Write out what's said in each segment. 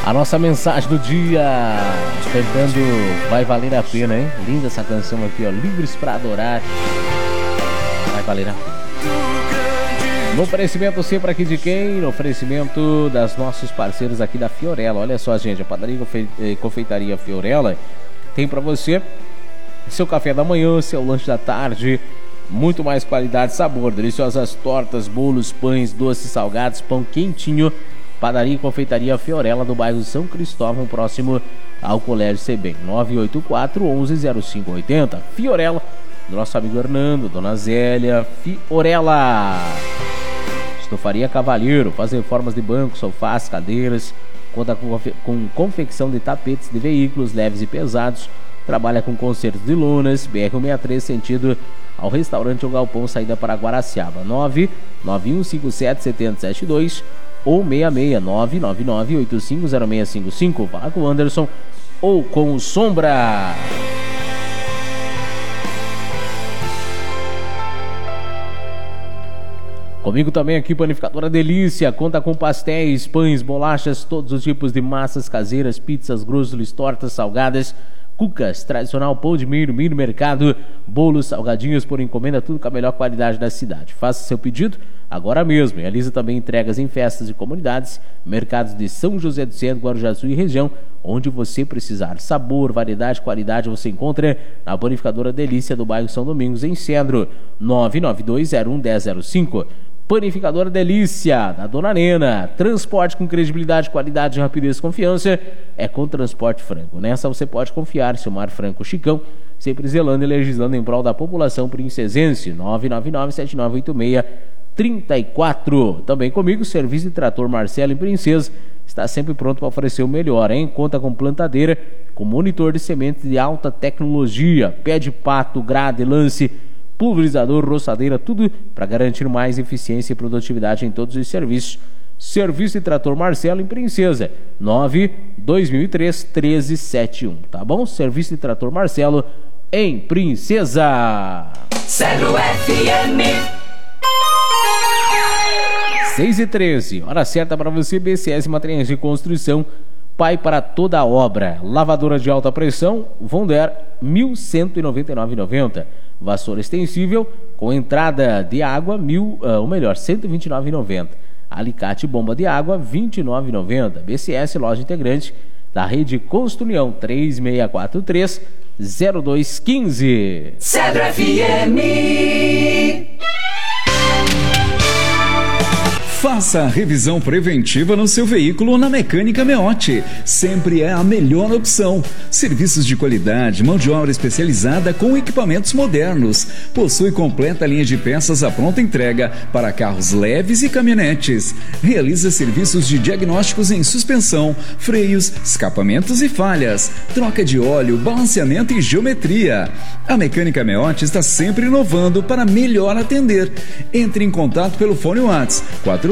A nossa mensagem do dia, cantando Vai Valer a Pena, hein? Linda essa canção aqui, ó, Livres pra Adorar. Vai valer a pena. No oferecimento sempre aqui de quem? No oferecimento das nossos parceiros aqui da Fiorella. Olha só, gente, a padaria e confeitaria Fiorella tem pra você seu café da manhã, seu lanche da tarde, muito mais qualidade e sabor, deliciosas tortas, bolos, pães, doces, salgados, pão quentinho. Padaria e confeitaria Fiorella do bairro São Cristóvão, próximo ao Colégio Sebem. 984 11 0580. Fiorella, do nosso amigo Hernando, Dona Zélia. Fiorella. Estofaria Cavalheiro, faz reformas de bancos, sofás, cadeiras, conta com confecção de tapetes de veículos leves e pesados, trabalha com consertos de lonas, BR-163, sentido ao restaurante ou galpão, saída para Guaraciaba, 991577072 ou 66999850655, fala com o Anderson ou com o Sombra. Comigo também aqui, Panificadora Delícia, conta com pastéis, pães, bolachas, todos os tipos de massas caseiras, pizzas, grossos, tortas, salgadas, cucas, tradicional pão de milho, milho mercado, bolos, salgadinhos por encomenda, tudo com a melhor qualidade da cidade. Faça seu pedido agora mesmo. Realiza também entregas em festas e comunidades, mercados de São José do Centro, Guarujá e região, onde você precisar. Sabor, variedade, qualidade você encontra na Panificadora Delícia do bairro São Domingos, em Cedro, 992011005. Panificadora Delícia, da Dona Nena. Transporte com credibilidade, qualidade, rapidez e confiança é com Transporte Franco. Nessa você pode confiar. Silmar Franco Chicão, sempre zelando e legislando em prol da população princesense. 999-7986-34. Também comigo, Serviço de Trator Marcelo em Princesa. Está sempre pronto para oferecer o melhor, hein? Conta com plantadeira, com monitor de sementes de alta tecnologia, pé de pato, grade, lance, pulverizador, roçadeira, tudo para garantir mais eficiência e produtividade em todos os serviços. Serviço de Trator Marcelo em Princesa, 9-2003-1371, tá bom? Serviço de Trator Marcelo em Princesa. Cedro FM 6h13, hora certa para você. BCS Materiais de Construção, pai para toda a obra. Lavadora de alta pressão Vonder, R$ 1.199,90. Vassoura extensível com entrada de água, R$ 129,90. Alicate bomba de água, R$ 29,90. BCS, loja integrante da rede Construião, 3643-0215. Cedro FM. Faça a revisão preventiva no seu veículo na Mecânica Meotti. Sempre é a melhor opção. Serviços de qualidade, mão de obra especializada com equipamentos modernos. Possui completa linha de peças à pronta entrega para carros leves e caminhonetes. Realiza serviços de diagnósticos em suspensão, freios, escapamentos e falhas, troca de óleo, balanceamento e geometria. A Mecânica Meotti está sempre inovando para melhor atender. Entre em contato pelo fone WhatsApp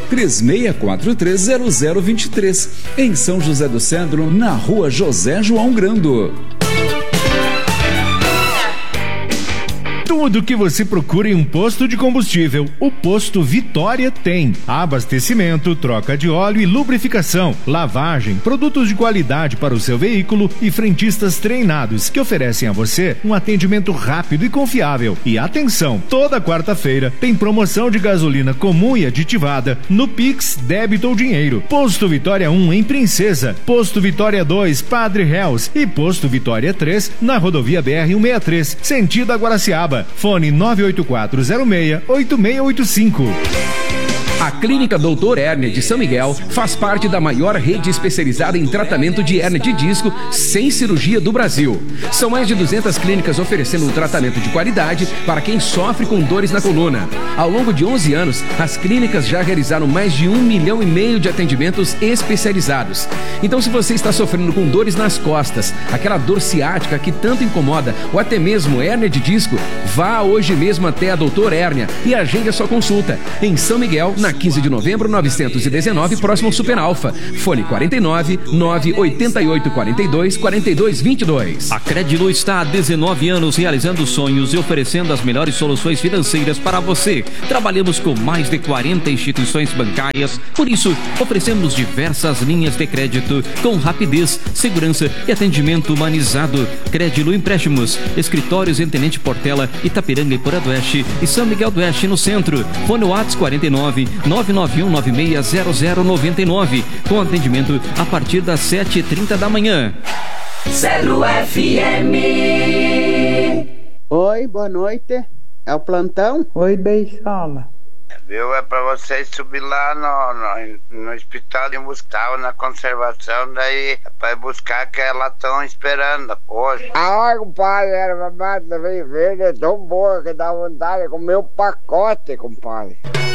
4936430023, em São José do Cedro, na rua José João Grando. Tudo que você procura em um posto de combustível, o Posto Vitória tem. Abastecimento, troca de óleo e lubrificação, lavagem, produtos de qualidade para o seu veículo e frentistas treinados que oferecem a você um atendimento rápido e confiável. E atenção, toda quarta-feira tem promoção de gasolina comum e aditivada no Pix, débito ou dinheiro. Posto Vitória 1 em Princesa, Posto Vitória 2, Padre Reus e Posto Vitória 3 na rodovia BR-163, sentido a Guaraciaba. Fone 98406-8685. A Clínica Doutor Hérnia de São Miguel faz parte da maior rede especializada em tratamento de hérnia de disco sem cirurgia do Brasil. São mais de 200 clínicas oferecendo um tratamento de qualidade para quem sofre com dores na coluna. Ao longo de 11 anos, as clínicas já realizaram mais de 1,5 milhão de atendimentos especializados. Então, se você está sofrendo com dores nas costas, aquela dor ciática que tanto incomoda, ou até mesmo hérnia de disco, vá hoje mesmo até a Doutor Hérnia e agende a sua consulta. Em São Miguel, na Na 15 de novembro, 919, próximo ao Super Alfa. Fone 49 988 42 42 22. A Credilu está há 19 anos realizando sonhos e oferecendo as melhores soluções financeiras para você. Trabalhamos com mais de 40 instituições bancárias, por isso oferecemos diversas linhas de crédito com rapidez, segurança e atendimento humanizado. Credilu Empréstimos, escritórios em Tenente Portela, Itapiranga e Porã do Oeste e São Miguel do Oeste no centro. Fone WhatsApp 49 991 960099, com atendimento a partir das 7h30 da manhã. Zero FM. Oi, boa noite. É o plantão? Oi, Beisola. Viu? É pra vocês subir lá no hospital de buscar na conservação, daí é pra ir buscar que elas estão esperando hoje. Ah, compadre, era uma mata verde tão boa que dá vontade de comer um pacote, compadre.